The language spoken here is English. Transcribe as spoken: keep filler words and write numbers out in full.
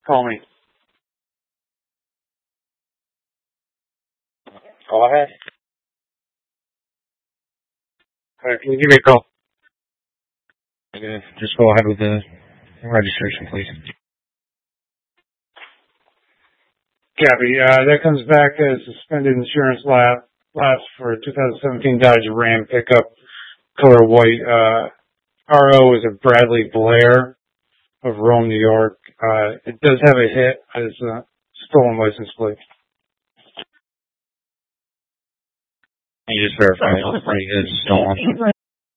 Call me. Go ahead. All right, can you give me a call? Okay, just go ahead with the registration, please. Copy. Uh, that comes back as suspended insurance lapse, lapse for a two thousand seventeen Dodge Ram pickup, color white. Uh, R O is a Bradley Blair of Rome, New York. Uh, it does have a hit as a stolen license plate. Can you just verify it? Pretty good. Stolen.